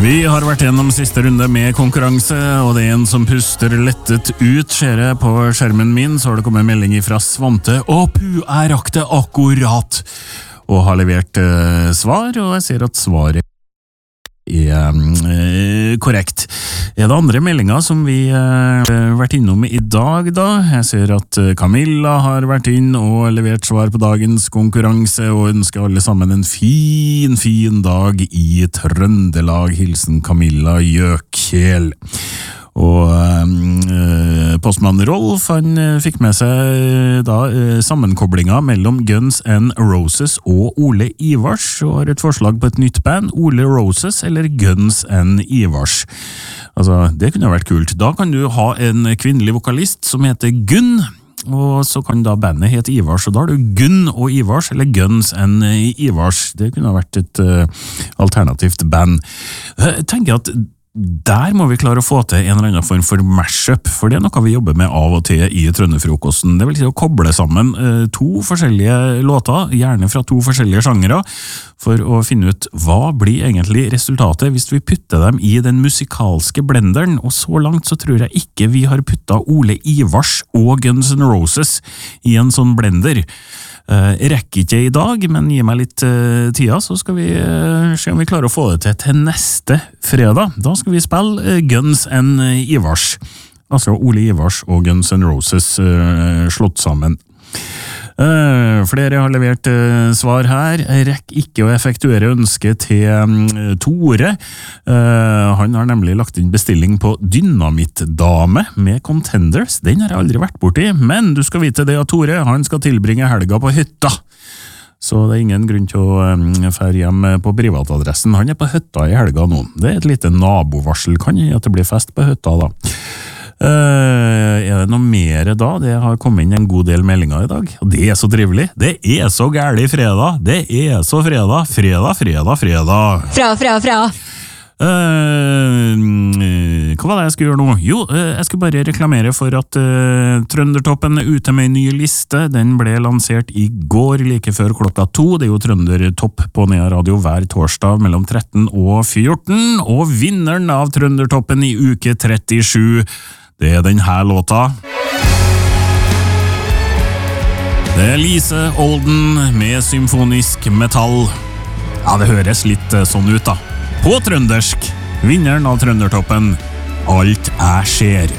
Vi har vært gjennom siste runde med konkurranse, og det er en som puster lettet ut. Ser jeg på skjermen min, så har det kommet melding fra Svante. Jeg rakk det akkurat! Og har levert svar, og jeg ser at svaret er korrekt. Er det andre meldinger som vi har vært innom i dag da? Jeg ser at Camilla har vært inn og levert svar på dagens konkurranse, og ønsker alle sammen en fin dag i Trøndelag. Hilsen Camilla Gjøkjel. Og postmann Rolf, han fikk med seg da sammenkoblinga mellom Guns N' Roses og Ole Ivars, og har et forslag på et nytt band, Ole Roses eller Guns N' Ivars. Altså, det kunne vært kult. Da kan du ha en kvinnelig vokalist som heter Gunn, og så kan da bandet hete Ivars, og da har du Gunn og Ivars, eller Guns N' Ivars. Det kunne vært et alternativt band. Jeg tenker at der må vi klare å få til en eller annen form for mashup, for det er noe vi jobber med av og til i Trønderfrokosten. Det vil si å koble sammen to forskjellige låter, gjerne fra to forskjellige sjangere, for å finne ut hva blir egentlig resultatet hvis vi putter dem i den musikalske blenderen, og så langt så tror jeg ikke vi har puttet Ole Ivars og Guns N' Roses i en sånn blender. Rekker ikke i dag, men gi meg litt tida, så skal vi se om vi klarer å få det til neste fredag. Da skal vi spille Guns N' Ivars, altså Ole Ivars og Guns N' Roses slått sammen. Flere har levert svar her. Rekk ikke å effektuere ønske til Tore. Han har nemlig lagt inn bestilling på Dynamittdame med Contenders. Den har jeg aldri vært borti, men du skal vite det av Tore. Han skal tilbringe helga på hytta. Så det er ingen grunn til å fære hjem på privatadressen. Han er på hytta i helga nå. Det er et lite nabovarsel. Kan jeg at det blir fest på hytta da? Er det noe mer da? Det har kommet inn en god del meldinger i dag, og det er så trivelig. Det er så gærlig fredag. Det er så fredag. Fredag. Fra. Hva var det jeg skulle gjøre nå? Jo, jeg skulle bare reklamere for at Trøndertoppen er ute med en ny liste. Den ble lansert i går like før 2:00. Det er jo Trøndertopp på Nea Radio hver torsdag mellom 13 og 14, og vinneren av Trøndertoppen i uke 37, det er denne låta. Det er Lise Olden med symfonisk metall. Ja, det høres litt sånn ut da. På trøndersk, vinneren av Trøndertoppen, Alt jeg ser.